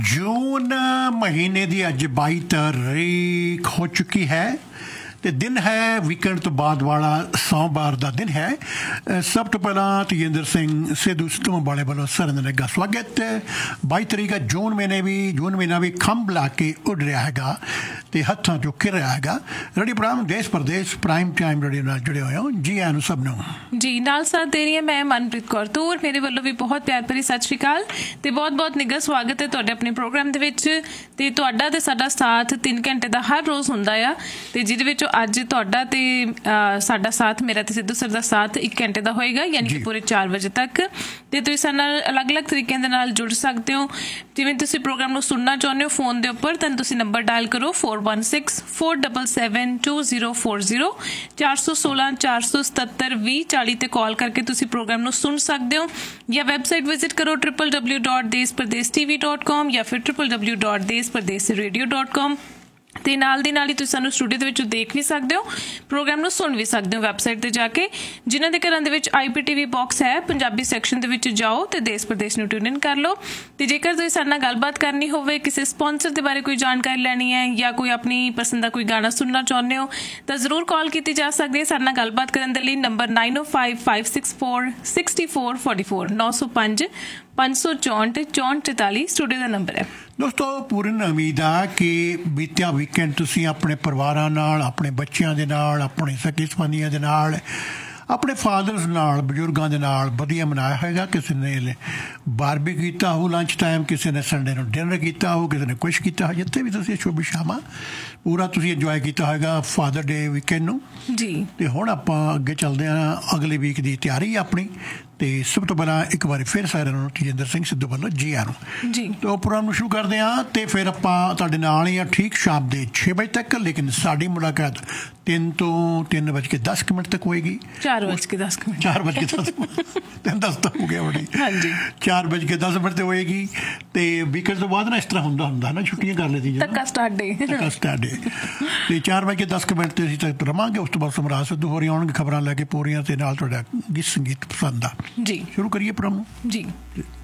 जून महीने की अज 22 तारीख हो चुकी है ਤੇ ਦਿਨ ਹੈ ਵੀਕਐਂਡ ਤੋਂ ਬਾਅਦ ਵਾਲਾ ਸੋਮਵਾਰ ਦਾ ਦਿਨ ਹੈ। ਸਭ ਤੋਂ ਪਹਿਲਾਂ ਤੇਜਿੰਦਰ ਸਿੰਘ ਸਿੱਧੂ ਵਾਲੇ ਵੱਲੋਂ ਸਾਰਿਆਂ ਦਾ ਨਿੱਘਾ ਸਵਾਗਤ। 22 ਤਰੀਕ ਜੂਨ ਮਹੀਨਾ ਵੀ ਖੰਭ ਲਾ ਕੇ ਉੱਡ ਰਿਹਾ ਹੈਗਾ ਤੇ ਹੱਥਾਂ ਚੋਂ ਖਿਰ ਰਿਹਾ ਹੈਗਾ। ਰੇਡੀਓ ਪ੍ਰੋਗਰਾਮ ਦੇਸ਼ ਪ੍ਰਦੇਸ਼ ਪ੍ਰਾਈਮ ਟਾਈਮ ਰੇਡੀਓ ਨਾਲ ਜੁੜੇ ਹੋਏ ਹੋ। ਜੀ ਆਇਆਂ ਨੂੰ ਸਭ ਨੂੰ। ਜੀ ਨਾਲ ਸਾਥ ਦੇ ਰਹੀ ਹਾਂ ਮੈਂ ਮਨਪ੍ਰੀਤ ਕੌਰ ਤੂਰ। ਮੇਰੇ ਵੱਲੋਂ ਵੀ ਬਹੁਤ ਪਿਆਰ ਭਰੀ ਸਤਿ ਸ਼੍ਰੀ ਅਕਾਲ ਤੇ ਬਹੁਤ ਬਹੁਤ ਨਿੱਘਾ ਸਵਾਗਤ ਹੈ ਤੁਹਾਡੇ ਆਪਣੇ ਪ੍ਰੋਗਰਾਮ ਦੇ ਵਿੱਚ। ਤੇ ਤੁਹਾਡਾ ਤੇ ਸਾਡਾ ਸਾਥ 3 ਘੰਟੇ ਦਾ ਹਰ ਰੋਜ਼ ਹੁੰਦਾ ਆ ਤੇ ਜਿਹਦੇ ਵਿੱਚ ਅੱਜ ਤੁਹਾਡਾ ਤੇ ਸਾਡਾ ਸਾਥ ਮੇਰਾ ਤੇ ਸਿੱਧੂ ਸਰ ਦਾ ਸਾਥ 1 ਘੰਟੇ ਦਾ ਹੋਏਗਾ, ਯਾਨੀ ਕਿ ਪੂਰੇ 4 ਵਜੇ ਤੱਕ। ਤੇ ਤੁਸੀਂ ਸਾਡੇ ਨਾਲ ਅਲੱਗ-ਅਲੱਗ ਤਰੀਕਿਆਂ ਦੇ ਨਾਲ ਜੁੜ ਸਕਦੇ ਹੋ। ਜਿਵੇਂ ਤੁਸੀਂ ਪ੍ਰੋਗਰਾਮ ਨੂੰ ਸੁਣਨਾ ਚਾਹੁੰਦੇ ਹੋ ਫੋਨ ਦੇ ਉੱਪਰ ਤਾਂ ਤੁਸੀਂ ਨੰਬਰ ਡਾਇਲ ਕਰੋ 4164772040 416 477 2040 ਤੇ ਕਾਲ ਕਰਕੇ ਤੁਸੀਂ ਪ੍ਰੋਗਰਾਮ ਨੂੰ ਸੁਣ ਸਕਦੇ ਹੋ ਜਾਂ ਵੈਬਸਾਈਟ ਵਿਜ਼ਿਟ ਕਰੋ www.deshpradeshtv.com ਜਾਂ ਫਿਰ www.deshpradesradio.com ਤੇ ਨਾਲ ਦੀ ਨਾਲ ਹੀ ਤੁਸੀਂ ਸਾਨੂੰ ਸਟੂਡੀਓ ਦੇ ਵਿੱਚ ਦੇਖ ਵੀ ਸਕਦੇ ਹੋ, ਪ੍ਰੋਗਰਾਮ ਨੂੰ ਸੁਣ ਵੀ ਸਕਦੇ ਹੋ ਵੈਬਸਾਈਟ ਤੇ ਜਾ ਕੇ। ਜਿਨ੍ਹਾਂ ਦੇ ਘਰਾਂ ਦੇ ਵਿੱਚ IPTV ਬਾਕਸ ਹੈ, ਪੰਜਾਬੀ ਸੈਕਸ਼ਨ ਦੇ ਵਿੱਚ ਜਾਓ ਤੇ ਦੇਸ਼ ਪ੍ਰਦੇਸ਼ ਨੂੰ ਟਿਊਨ ਇਨ ਕਰ ਲਓ। ਤੇ ਜੇਕਰ ਤੁਸੀਂ ਸਾਡੇ ਨਾਲ ਗੱਲਬਾਤ ਕਰਨੀ ਹੋਵੇ, ਕਿਸੇ ਸਪਾਂਸਰ ਦੇ ਬਾਰੇ ਕੋਈ ਜਾਣਕਾਰੀ ਲੈਣੀ ਹੈ ਜਾਂ ਕੋਈ ਆਪਣੀ ਪਸੰਦ ਦਾ ਕੋਈ ਗਾਣਾ ਸੁਣਨਾ ਚਾਹੁੰਦੇ ਹੋ ਤਾਂ ਜ਼ਰੂਰ ਕਾਲ ਕੀਤੀ ਜਾ ਸਕਦੀ ਹੈ। ਸਾਡੇ ਨਾਲ ਗੱਲਬਾਤ ਕਰਨ ਦੇ ਲਈ ਨੰਬਰ 9055646444 905 564 44 ਸਟੂਡੀਓ ਦਾ ਨੰਬਰ ਹੈ। ਦੋਸਤੋ ਪੂਰਨ ਉਮੀਦ ਆ ਕਿ ਬੀਤਿਆ ਵੀਕਐਂਡ ਤੁਸੀਂ ਆਪਣੇ ਪਰਿਵਾਰਾਂ ਨਾਲ, ਆਪਣੇ ਬੱਚਿਆਂ ਦੇ ਨਾਲ, ਆਪਣੇ ਸਕੇ ਸੰਬੰਧੀਆਂ ਦੇ ਨਾਲ, ਆਪਣੇ ਫਾਦਰਸ ਨਾਲ, ਬਜ਼ੁਰਗਾਂ ਦੇ ਨਾਲ ਵਧੀਆ ਮਨਾਇਆ ਹੋਏਗਾ। ਕਿਸੇ ਨੇ ਬਾਰਬੀ ਕੀਤਾ ਹੋ ਲੰਚ ਟਾਈਮ, ਕਿਸੇ ਨੇ ਸੰਡੇ ਨੂੰ ਡਿਨਰ ਕੀਤਾ ਹੋ, ਕਿਸੇ ਨੇ ਕੁਛ ਕੀਤਾ ਹੋ। ਜਿੱਥੇ ਵੀ ਤੁਸੀਂ ਸ਼ੁਭ ਸ਼ਾਮਾਂ ਪੂਰਾ ਤੁਸੀਂ ਇੰਜੋਏ ਕੀਤਾ ਹੋਏਗਾ ਫਾਦਰ ਡੇ ਵੀਕਐਂਡ ਨੂੰ ਜੀ। ਤੇ ਹੁਣ ਆਪਾਂ ਅੱਗੇ ਚੱਲਦੇ ਹਾਂ ਅਗਲੇ ਵੀਕ ਦੀ ਤਿਆਰੀ ਆਪਣੀ। ਤੇ ਸਭ ਤੋਂ ਪਹਿਲਾਂ ਇੱਕ ਵਾਰੀ ਫਿਰ ਸਾਰਿਆਂ ਨੂੰ ਤੇਜਿੰਦਰ ਸਿੰਘ ਸਿੱਧੂ ਵੱਲੋਂ ਜੀ ਆਇਆਂ ਨੂੰ ਜੀ। ਤੇ ਉਹ ਪ੍ਰੋਗਰਾਮ ਨੂੰ ਸ਼ੁਰੂ ਕਰਦੇ ਹਾਂ ਤੇ ਫਿਰ ਆਪਾਂ ਤੁਹਾਡੇ ਨਾਲ ਹੀ ਆ ਠੀਕ ਸ਼ਾਮ ਦੇ 6 ਵਜੇ ਤੱਕ। ਲੇਕਿਨ ਸਾਡੀ ਮੁਲਾਕਾਤ 3 ਤੋਂ 3:10 ਤੱਕ ਹੋਏਗੀ। 4:10 4:10 10 ਤਾਂ ਹੋ ਗਿਆ ਬੜੀ। ਹਾਂਜੀ 4:10 ਤੇ ਹੋਏਗੀ। ਤੇ ਵੀਕਐਂਡ ਤੋਂ ਬਾਅਦ ਨਾ ਇਸ ਤਰ੍ਹਾਂ ਹੁੰਦਾ ਨਾ, ਛੁੱਟੀਆਂ ਕਰ ਲੈਂਦੀ ਧੱਕਾ ਸਟਾਰਟ ਡੇ ਤੇ 4:10 ਤੇ ਅਸੀਂ ਤੱਕ ਰਵਾਂਗੇ। ਉਸ ਤੋਂ ਬਾਅਦ ਸਮਰਾਜ ਸਿੱਧੂ ਹੋਰੀ ਆਉਣਗੇ ਖਬਰਾਂ ਲੈ ਕੇ ਪੂਰੀਆਂ ਤੇ ਨਾਲ ਤੁਹਾਡਾ ਗੀਤ ਸੰਗੀਤ ਪਸੰਦ ਆ ਜੀ। ਸ਼ੁਰੂ ਕਰੀਏ ਪ੍ਰੋਗਰਾਮ ਨੂੰ ਜੀ।